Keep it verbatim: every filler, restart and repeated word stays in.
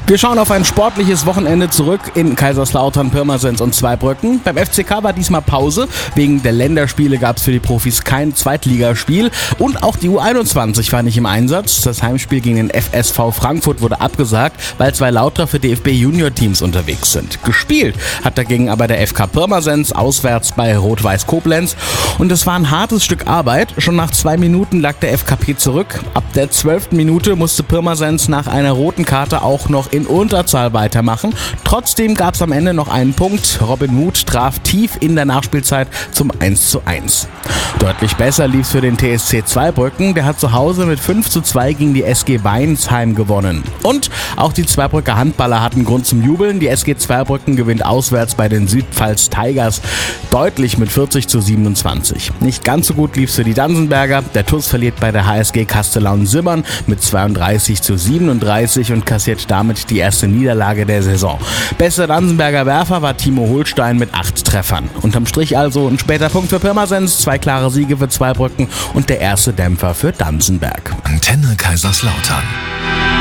Wir schauen auf ein sportliches Wochenende zurück in Kaiserslautern, Pirmasens und Zweibrücken. Beim F C K war diesmal Pause. Wegen der Länderspiele gab es für die Profis kein Zweitligaspiel. Und auch die U einundzwanzig war nicht im Einsatz. Das Heimspiel gegen den F S V Frankfurt wurde abgesagt, weil zwei Lauterer für D F B-Junior-Teams unterwegs sind. Gespielt hat dagegen aber der F K Pirmasens auswärts bei Rot-Weiß Koblenz. Und es war ein hartes Stück Arbeit. Schon nach zwei Minuten lag der F K P zurück. Ab der zwölften Minute musste Pirmasens nach einer roten Karte auch noch in Unterzahl weitermachen. Trotzdem gab es am Ende noch einen Punkt. Robin Muth traf tief in der Nachspielzeit zum eins zu eins. Deutlich besser lief es für den T S C Zweibrücken. Der hat zu Hause mit fünf zu zwei gegen die S G Weinsheim gewonnen. Und auch die Zweibrücker Handballer hatten Grund zum Jubeln. Die S G Zweibrücken gewinnt auswärts bei den Südpfalz Tigers deutlich mit vierzig zu siebenundzwanzig. Nicht ganz so gut lief es für die Dansenberger. Der T U S verliert bei der H S G Kastellaun-Simmern mit zweiunddreißig zu siebenunddreißig und kassiert damit die erste Niederlage der Saison. Bester Dansenberger Werfer war Timo Holstein mit acht Treffern. Unterm Strich also ein später Punkt für Pirmasens, zwei klare Siege für Zweibrücken und der erste Dämpfer für Dansenberg. Antenne Kaiserslautern.